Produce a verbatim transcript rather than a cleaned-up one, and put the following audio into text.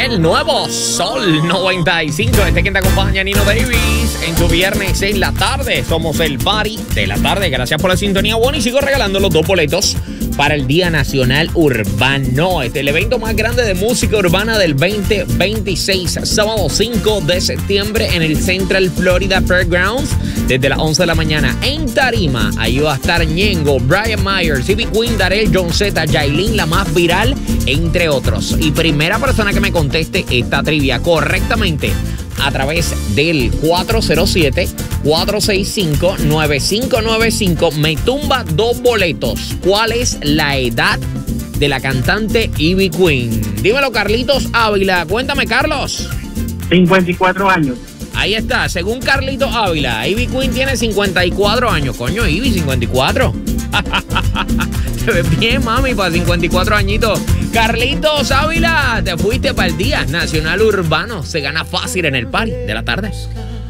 el nuevo Sol noventa y cinco. Este quien te acompaña, Nino Davis, en tu viernes en la tarde. Somos el party de la tarde. Gracias por la sintonía, bueno, y sigo regalando los dos boletos para el Día Nacional Urbano. Este es el evento más grande de música urbana del veinte veintiséis. Sábado cinco de septiembre en el Central Florida Fairgrounds. Desde las once de la mañana en tarima. Ahí va a estar Ñengo, Brian Myers, Ivy Queen, Darell, John Z, Yailin, la más viral, entre otros. Y primera persona que me conteste esta trivia correctamente a través del cuatro cero siete, cuatro seis cinco, nueve cinco nueve cinco me tumba dos boletos. ¿Cuál es la edad de la cantante Ivy Queen? Dímelo, Carlitos Ávila. Cuéntame, Carlos. cincuenta y cuatro años. Ahí está, según Carlitos Ávila, Ivy Queen tiene cincuenta y cuatro años. Coño, Ivy, cincuenta y cuatro. Te ves bien, mami, para cincuenta y cuatro añitos. Carlitos Ávila, te fuiste para el Día Nacional Urbano. Se gana fácil en el party de la tarde.